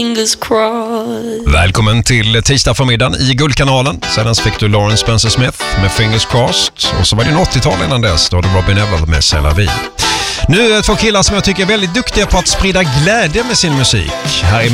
Fingers crossed. Välkommen till tisdag förmiddagen i Guldkanalen. Sedan fick du Lawrence Spencer Smith med Fingers Crossed. Och så var det 80-tal innan dess. Då hade Robin Evans med C'est la vie. Nu är två killar som jag tycker är väldigt duktiga på att sprida glädje med sin musik. Här är